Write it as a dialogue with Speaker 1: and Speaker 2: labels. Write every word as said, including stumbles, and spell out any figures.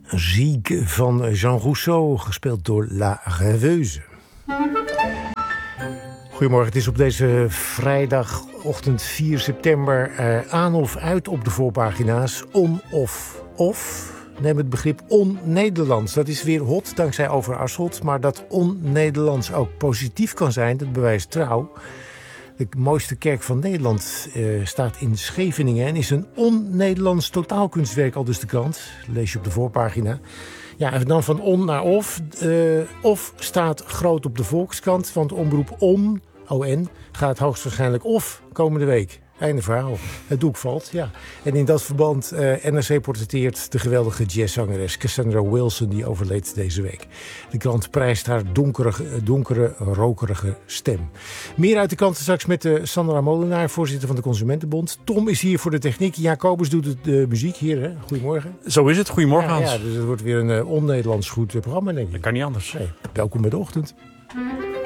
Speaker 1: Ziek van Jean Rousseau, gespeeld door La Rêveuse. Goedemorgen, het is op deze vrijdagochtend vier september uh, aan of uit op de voorpagina's. On of off. Neem het begrip on-Nederlands. Dat is weer hot dankzij Over Asselt. Maar dat on-Nederlands ook positief kan zijn, dat bewijst Trouw. De mooiste kerk van Nederland uh, staat in Scheveningen en is een on-Nederlands totaalkunstwerk, al dus de krant. Lees je op de voorpagina. Ja, en dan van on naar of. Uh, of staat groot op de Volkskrant, want omroep on, O N, gaat hoogstwaarschijnlijk of komende week. Einde verhaal. Het doek valt, ja. En in dat verband, uh, N R C portretteert de geweldige jazzzangeres Cassandra Wilson, die overleed deze week. De krant prijst haar donkere, donkere, rokerige stem. Meer uit de krant straks met uh, Sandra Molenaar, voorzitter van de Consumentenbond. Tom is hier voor de techniek. Jacobus doet het, de muziek hier, hè? Goedemorgen.
Speaker 2: Zo is het. Goedemorgen, Hans.
Speaker 1: Ja, ja, dus het wordt weer een uh, on-Nederlands goed uh, programma, denk ik.
Speaker 2: Dat kan niet anders.
Speaker 1: Hey, welkom bij de ochtend.